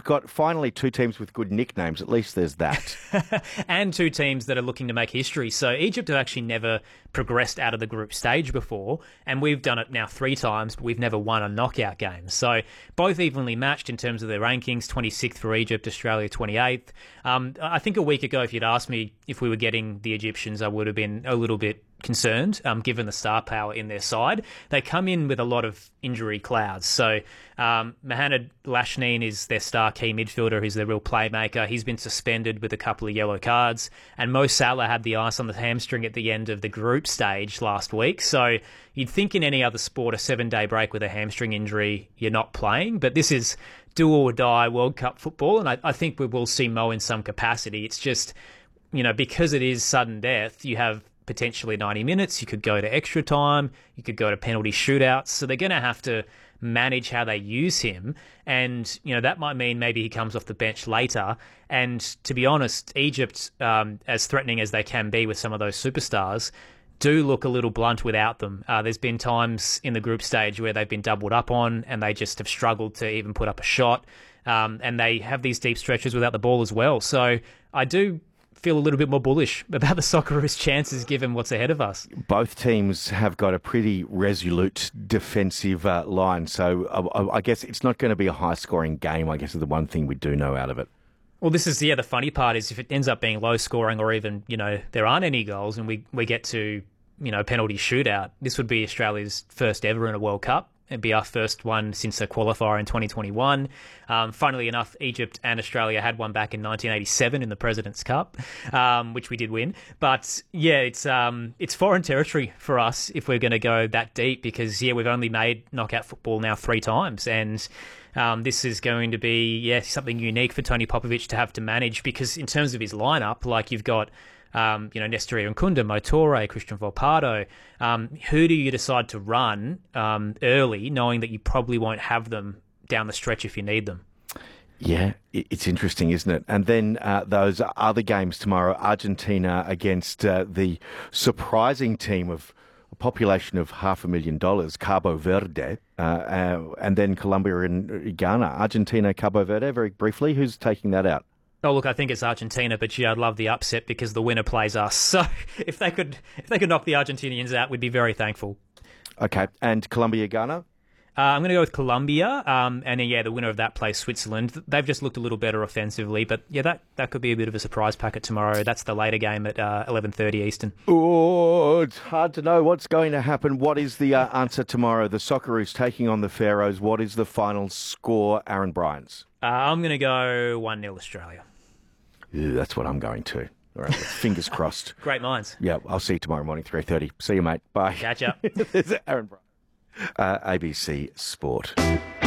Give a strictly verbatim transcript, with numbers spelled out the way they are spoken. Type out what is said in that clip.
we've got finally two teams with good nicknames. At least there's that. And two teams that are looking to make history. So Egypt have actually never progressed out of the group stage before, and we've done it now three times, but we've never won a knockout game. So both evenly matched in terms of their rankings, twenty-sixth for Egypt, Australia twenty-eighth. Um, I think a week ago, if you'd asked me if we were getting the Egyptians, I would have been a little bit concerned, um, given the star power in their side. They come in with a lot of injury clouds. So um, Mohamed Lashneen is their star key midfielder. He's their real playmaker. He's been suspended with a couple of yellow cards. And Mo Salah had the ice on the hamstring at the end of the group stage last week. So you'd think in any other sport, a seven-day break with a hamstring injury, you're not playing. But this is do or die World Cup football, and I, I think we will see Mo in some capacity. It's just, you know, because it is sudden death, you have potentially ninety minutes, you could go to extra time, you could go to penalty shootouts, so they're going to have to manage how they use him, and you know that might mean maybe he comes off the bench later. And to be honest, Egypt, um, as threatening as they can be with some of those superstars, do look a little blunt without them. Uh, there's been times in the group stage where they've been doubled up on and they just have struggled to even put up a shot, um, and they have these deep stretches without the ball as well. So I do feel a little bit more bullish about the Socceroos' chances given what's ahead of us. Both teams have got a pretty resolute defensive uh, line, so I, I guess it's not going to be a high-scoring game, I guess is the one thing we do know out of it. Well, this is, yeah, the funny part is if it ends up being low-scoring or even, you know, there aren't any goals and we, we get to, you know, penalty shootout, this would be Australia's first ever in a World Cup. It'd be our first one since a qualifier in twenty twenty-one. Um, funnily enough, Egypt and Australia had one back in nineteen eighty-seven in the President's Cup, um, which we did win. But yeah, it's um, it's foreign territory for us if we're going to go that deep because, yeah, we've only made knockout football now three times. And um, this is going to be, yeah, something unique for Tony Popovic to have to manage because in terms of his lineup, like you've got Um, you know, Nestory Nkunda, Mo Toure, Christian Volpato. Um, who do you decide to run um, early, knowing that you probably won't have them down the stretch if you need them? Yeah, it's interesting, isn't it? And then uh, those other games tomorrow, Argentina against uh, the surprising team of a population of half a million dollars, Cabo Verde, uh, uh, and then Colombia and Ghana. Argentina, Cabo Verde, very briefly, who's taking that out? Oh, look, I think it's Argentina, but yeah, I'd love the upset because the winner plays us. So if they could if they could knock the Argentinians out, we'd be very thankful. Okay, and Colombia, Ghana? Uh, I'm going to go with Colombia, um, and then, yeah, the winner of that plays Switzerland. They've just looked a little better offensively, but yeah, that, that could be a bit of a surprise packet tomorrow. That's the later game at uh, eleven thirty Eastern. Oh, it's hard to know what's going to happen. What is the uh, answer tomorrow? The Socceroos taking on the Pharaohs. What is the final score, Aaron Bryans? Uh, I'm going to go one nil Australia. Ew, that's what I'm going to. All right, fingers crossed. Great minds. Yeah, I'll see you tomorrow morning, three thirty. See you, mate. Bye. Catch up. There's Aaron Bryans. Uh, A B C Sport.